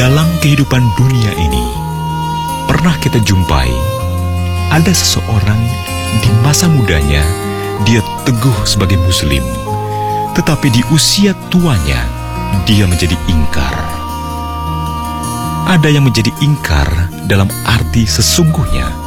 Dalam kehidupan dunia ini, pernah kita jumpai ada seseorang di masa mudanya dia teguh sebagai muslim, tetapi di usia tuanya dia menjadi ingkar. Ada yang menjadi ingkar dalam arti sesungguhnya